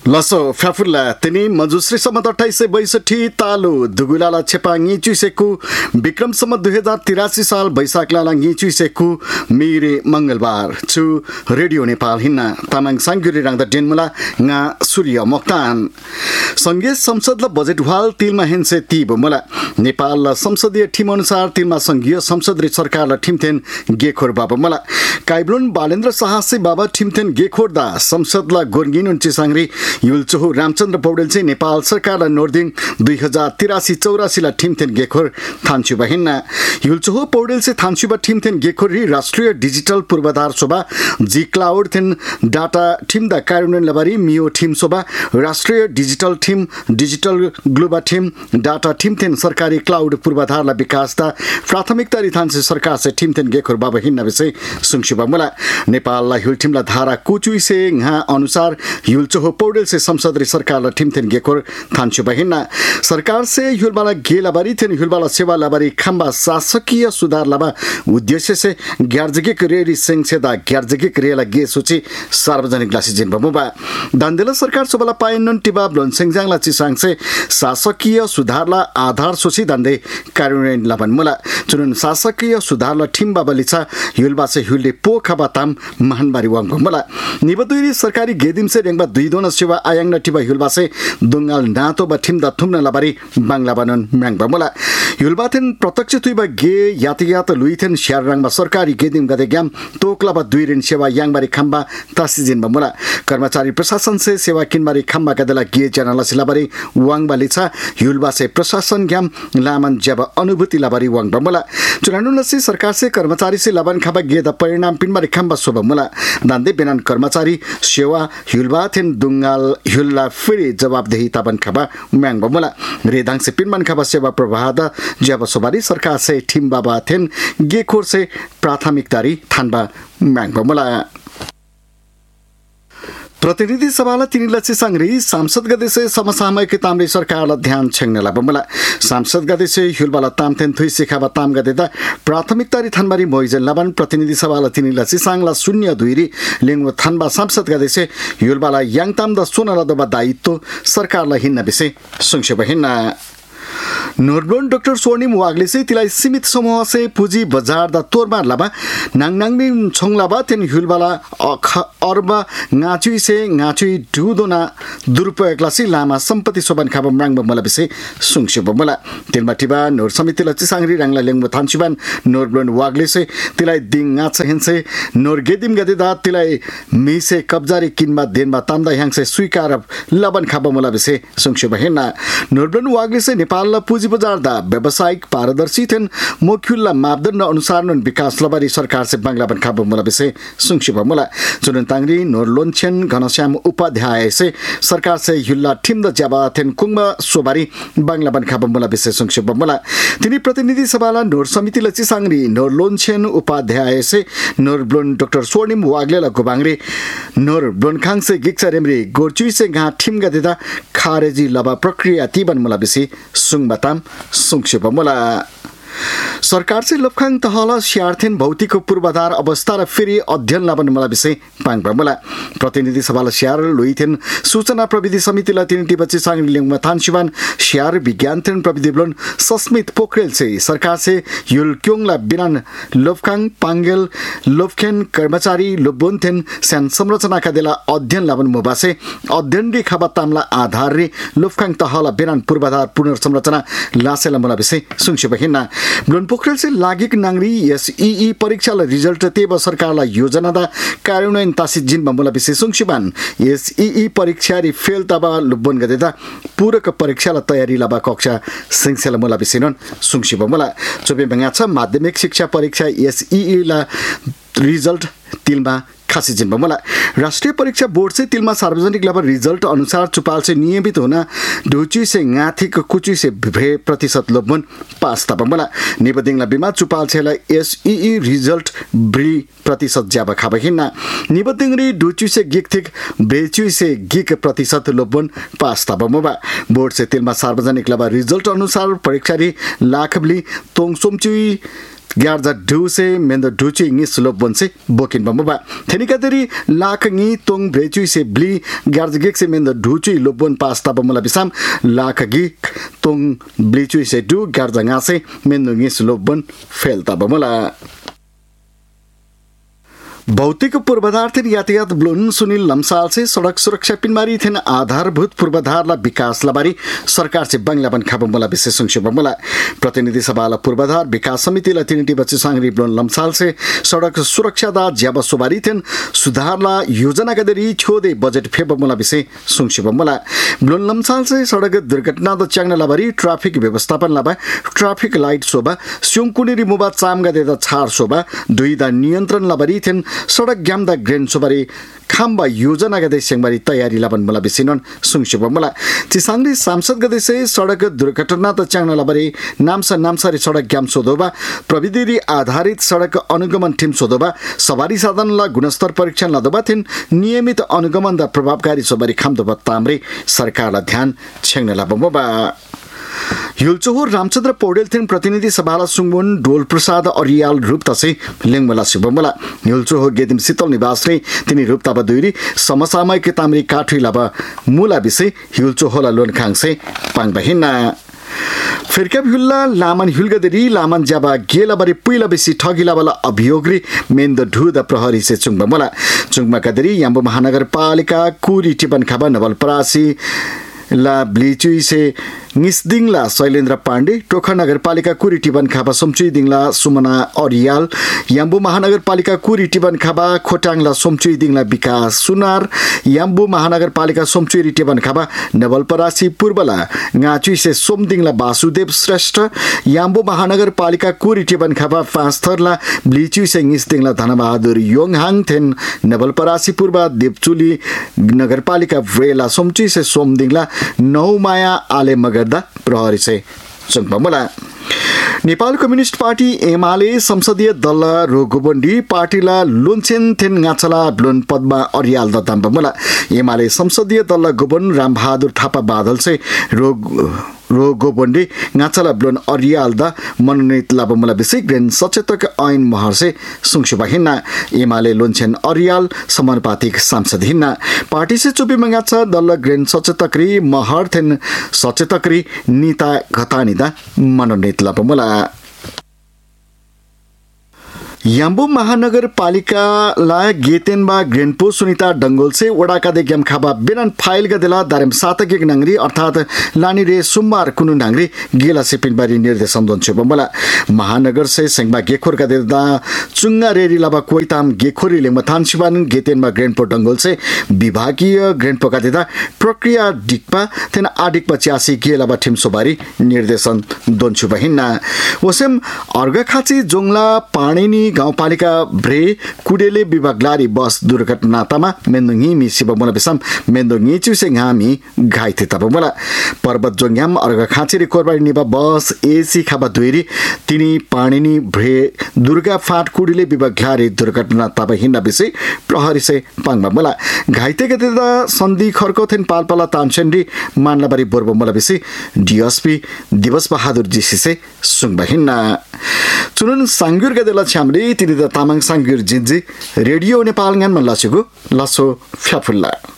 Laso Fafula, Tini, Majusri Samata se Baisati, Talu, Dugulala Chepangi Chiseku, Bikram Samad 2083 साल बैशाखला लाङी चुइसेकु मेरे मंगलबार छु radio Nepal हिन्ना तामाङ सांगुरी राङदा डेनमुला nga सूर्य मोक्तान संघीय संसद ल बजेट वाल तिलमा हेन्से तिब मला नेपाल ल संसदीय टिम अनुसार तिलमा संघीय संसद रे सरकार ल टिमथेन गेखोर बाबा मला काइब्लोन बालेन्द्र साहसी बाबा टिमथेन गेखोर दा संसद ल गोर्गिन उन्ची सांगरी युलचोहु रामचन्द्र पौडेल चाहिँ नेपाल सरकार ल नोर्दिङ 2083-84 ला टिमथेन गेखोर थान्छु बहिन्ना युलचोहु पौडेल से थान्सुबा टिमथेन गेखोरी राष्ट्रिय डिजिटल पूर्वाधार सोबा जी क्लाउड थेन डाटा टिम दा कार्यान्वयन लबारी मियो टिम सोबा राष्ट्रिय digital team digital global team data team थेन सरकारी क्लाउड पूर्वाधार ला विकास दा प्राथमिकता रिथान्से सरकार से टिम थेन गेखोर बाबा हिन्ना विषय सुङसुबा मुला नेपाल ला हुल टिम ला धारा कुचुइ से ngha अनुसार युलचोहो पौडेल से संसद रे सरकार ला टिम थेन गेखोर थान्सुबा हिन्ना सरकार से युलबाला गेलाबारी थेन युलबाला सेवा लाबारी खम्बा शासकीय सुधार लाबा उद्देश्य से ग्यार्जगिक रेरी सेंगसेदा ग्यार्जगिक रेला गे सूची सार्वजनिक लासी जिन बमुबा दान्देला सरकार सोबला पायनन टिबा ब्लनसेंगजाङ ला चिसाङ से शासकीय सुधारला आधार सूची दान्दे कार्यान्वयन लाबन मुला चुनुन शासकीय सुधारला टिम बाबलिचा युलबा से हुलले पोखबा ताम महानबारी वाङ बमुला निबदुरी सरकारी गेदिम से रेंगबा दुई दोन सेवा आयाङ न टिबा युलबा से दुंगाल नातो बा टिम दा थुमना लाबारी बांगला बनन म्याङ बमुला युलबा थेन प्रत्यक्ष तुइबा गे यातायात लुइथेन श्यारराङमा सरकारी गेदिम गदे ग्याम तोक्लाबा दुई रेन सेवा याङबारी खम्बा तासिजिन बमुला कर्मचारी प्रशासन से सेवा किनबारी खम्बा गदला गे जनाला सिलाबारी वाङबाली छ युलबा से प्रशासन ग्याम लामन जब अनुभूति लाबारी वाङ बमुला चुनानु नसी सरकार से कर्मचारी से लाबन खबा गे द परिणाम पिनबारी खम्बा सोब मुला दान्दे बेनान कर्मचारी सेवा युलबा थेन दुंगाल युल्ला फेरि जवाबदेही ताबन खबा म्याङ बमुला रेदाङ से पिनमान खबा सेवा प्रवाह द जब सोबारी सरकार से टिम बाबा थेन गेखोर से प्राथमिकतारी थानबा म्याङ बमुला प्रतिनिधि सभाला तिनी लक्षी सांगरी सांसद गदेसे समसामयिक तामले सरकारला ध्यान छेंगनेला बमला सांसद गदेसे हुलबाला तामथेन थुइ सिखाबा ताम गदेदा प्राथमिकतारी थानबारी मोइजन लबन प्रतिनिधि सभाला तिनी लक्षी सांगला 02 लिंगो थानबा सांसद गदेसे हुलबाला याङताम द सोनाला दबा दायित्व सरकारला हिन्ना विषय संक्षेप हिन्ना नोरब्लोन डाक्टर स्वर्णिम वागले से तिलाई सीमित समूह से पूंजी बाजार दा तोरमा लाबा नांगनांगनी छोंगलाबा तेन हुलबाला अर्बा ngaचुई से ngaचुई दुदोना दुरुपयोग लासी लामा सम्पत्ति सोबन खाबा म्राङ बमला बिसे सुङसे बमला तेलमाटिबा नोर समिति लछि सांगरी राङला लेङबो थान्सिबान नोरब्लोन वागले से तिलाई दिङ ngaच हेन्से नोर गेदिम गदेदा तिलाई मिसे कब्जारी किनमा देनमा तामदा ह्याङसे स्वीकार लबन खाबा मला बिसे सुङसे बहेना नोरब्लोन वागले से नेपाल पुँजी बजार दा व्यावसायिक पारदर्शी थेन मोक्युल्ला मापदण्ड अनुसार नन विकास लबारी सरकार से बांग्ला बन खाबो मला बिसे सुङसिबा मला जुन तांगरी नोरलोनछेन घनश्याम उपाध्याय से सरकार से युल्ला टिम द जाबा थेन कुंगमा सोबारी बांग्ला बन खाबो मला बिसे सुङसिबा मला तिनी प्रतिनिधि सभाला नोर समिति लछि सांगरी नोरलोनछेन उपाध्याय से नोरब्लोन डाक्टर स्वर्णिम वागले ल गोबांगरे नोरब्लोन खाङ से गिक्सा रेमरी गोरचुई से गा टिम गदेदा खारेजी लबा प्रक्रिया तिबन मला बिसे सुङबाताम सुङसिबा मला सरकार से लफखाङ तहला स्यार्थेन भौतिक पूर्वाधार अवस्था र फेरि अध्ययन लाबन मला विषय पाङबा मला प्रतिनिधि सभाला स्यार लुइथेन सूचना प्रविधि समिति ला तिनी टिबची सांगली लिङमा थानसिबान स्यार विज्ञान थेन प्रविधि ब्लोन सस्मित पोखरेल से सरकार से युल क्योङला बिनान लफखाङ पाङ्गेल लफखेन कर्मचारी लबोन थेन सन संरचना का देला अध्ययन लाबन मोबासे अध्ययन रे खबा तामला आधार रे लफखाङ तहला बिनान पूर्वाधार पुनर्संरचना लासेला मला विषय सुङसिबा हिन्ना ब्लोन पोखरेल से लागिक नांगरी एसईई परीक्षा ला रिजल्ट तेब सरकारला योजना दा कार्यान्वयन तासी जिन बमला विशेष सुङसिबान एसईई परीक्षा रि फेल तबा लुबन गदेदा पूरक परीक्षा ला तयारी लबा कक्षा सिंगसेला मला विशेषन सुङसिबा मला चोबे बंगाछ माध्यमिक शिक्षा परीक्षा एसईई ला रिजल्ट तिलमा खासी जिन बमला राष्ट्रीय परीक्षा बोर्ड से तिलमा सार्वजनिक लाभ रिजल्ट अनुसार चुपाल से नियमित होना ढुची से गाथिक कुची से भे प्रतिशत लोबन पास तब बमला निबदिङला बिमा चुपाल छेला एसईई रिजल्ट ब्री प्रतिशत ज्याबा खाबा हिन्ना निबदिङरी ढुची से गिकथिक ब्रेचुई से गिक प्रतिशत लोबन पास तब मोबा बोर्ड से तिलमा सार्वजनिक लाभ रिजल्ट अनुसार परीक्षा रि लाखबली तोङसोमचुई ग्यार्जा ढुसे मेन्दो ढुची ngis lop bonse bokin bamba thenika deri lak ngi tong brechu se bli garj gek se mendo dhuchu lobon pasta bamula bisam lak gi tong blechu se du garja nga se mendo ngis lobon felta bamula भौतिक पूर्वाधार thin यातायात blown Sunil Lamsal से सड़क सुरक्षा पिनमारी thin आधारभूत पूर्वाधारला विकास लबारी सरकार से बंगलाबन खाबमला विशेष संक्षेपमला प्रतिनिधि सभाला पूर्वाधार विकास समितिला तिनिटी बच्चे सांगरी ब्लोन लम्साल से सड़क सुरक्षा दा ज्याब सुबारी थिन सुधारला योजना गदरी छोदे बजेट फेबमला विशेष संक्षेपमला ब्लोन लम्साल से सड़क दुर्घटना द च्याङ्न लबारी ट्राफिक व्यवस्थापन लबा ट्राफिक लाइट सोबा स्योङकुनी रिमुबा चाम गदेदा छार सोबा दुईदा नियन्त्रण लबारी थिन सड़क ग्यामदा ग्रेन सोबारी खाम्बा योजना गदे सेंगबारी तयारी लाबन मला बिसिनन सुंगशिब मला चिसांगली सांसद गदे से सड़क दुर्घटना त च्याङ्न लबारी नामसारी सड़क ग्याम सोदोबा प्रविधि आधारित सड़क अनुगमन टीम सोदोबा सवारी साधनला गुणस्तर परीक्षण लदोबा थिन नियमित अनुगमन द प्रभावकारी सोबारी खामदोबा ताम्रे सरकारला ध्यान छेंग्न लाबमबा युलचोहोर रामचंद्र पौडेल थिन प्रतिनिधि सभाला सुंगमुन डोल प्रसाद अरियाल रूपतासे लेंगमला शिवमला युलचोहो गेदिम शीतल निवास रे तिनी रूपताबा दुइरी समसामयिक ताम्री काठी लाबा मूला विषय युलचोहोला लोन खाङसे पाङबहिना फिरका हुल्ला लामन हुलगदरी लामन जाबा गेलाबारी पुइला बेसी ठगिलावाला अभियोगरी मेन्द ढुदा प्रहरी से चुङबमला चुङमा कदरी याम्बो महानगरपालिका कुरी टिपन खाबा नवलपरासी ला ब्लिचुई से निस्दिङला शैलेन्द्र पाण्डे टोखा नगरपालिका कुरी टिबन खाबा सोमचुई दिङला सुमना अरियाल याम्बु महानगरपालिका कुरी टिबन खाबा खोटाङला सोमचुई दिङला विकास सुनार याम्बु महानगरपालिका सोमचुई टिबन खाबा नवलपरासी पूर्वला ngaचुई से सोमदिङला वासुदेव श्रेष्ठ याम्बु महानगरपालिका कुरी टिबन खाबा पाँचथरला ब्लिचुई से निस्दिङला धनबहादुर योङहाङ थेन नवलपरासी पूर्व देवचुली नगरपालिका व्रेला सोमचुई से सोमदिङला नौमाया आले मगर्दा प्रहरी से चुङबमला नेपाल कम्युनिस्ट पार्टी एमाले संसदीय दल रोगोबन्डी पार्टीला लोन्छेन थेन गाछला ब्लोन पद्मा अरियाल दम्बमला एमाले संसदीय दल गोबन रामबहादुर थापा बादल से रोगोबन्डी गाछला ब्लोन अरियाल द मनोनीत लाबमला विषय ग्रेन सचेतक ऐन महर से सुङसुबा हिन्ना एमाले लोन्छेन अरियाल समानुपातिक सांसद हिन्ना पार्टी से चुपी मंगाचा दल ग्रेन सचेतकरी महर थेन सचेतकरी नीता घतानीदा मनोनीत लाबमला याम्बु महानगरपालिकाला गेतेनबा ग्रेनपो सुनिता डंगोल से वडाका दे गेम खाबा बेनन फाइल गदेला दारेम सातगिक नंगरी अर्थात लानी रे सोमबार कुनु नंगरी गेला सेपिनबारी निर्देशन दोन छबमला महानगर से सेंगबा गेखोर का देदा चुंगा रेरी लाबा कोइताम गेखोरी ले मथान शिवान गेतेनबा ग्रेनपो डंगोल से विभागीय ग्रेनपो का देदा प्रक्रिया डिकपा तेन आडिक 85 गेलाबा ठिम सोबारी निर्देशन दोन छबहिना वसेम अर्घखाची जोंगला पाणीनी गाउँपालिका भ्रे कुडेले विभागलारी बस दुर्घटनातामा मेन्दोङी मिसिबमला बेसम मेन्दोङी चुसे घामी घाइते तबमला पर्वत जोंग्याम अर्घ खाँचेरी कोरबारी निबा बस एसी खाबा दुइरी तिनी पाणिनी भ्रे दुर्गा फाट कुडेले विभागलारी दुर्घटना तब हिन्ना विषय प्रहरी से पाङबमला घाइते गतेदा सन्धि खर्कोथेन पालपाला तानसेन्डी मानलाबारी बोरबमला विषय डीएसपी दिवस बहादुर जीसी से सुङबहिन्ना चुनुन सांगुर गदेला छ्यामले तिनी द तामाङ सांगुर जिन्जी रेडियो नेपाल गानमा लासेको लासो फ्याफुल्ला